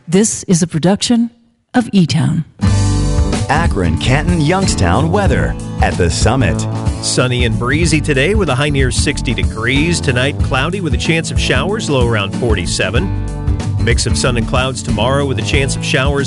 This is a production of E-Town. Akron, Canton, Youngstown weather at the Summit. Sunny and breezy today with a high near 60 degrees. Tonight, cloudy with a chance of showers, low around 47. Mix of sun and clouds tomorrow with a chance of showers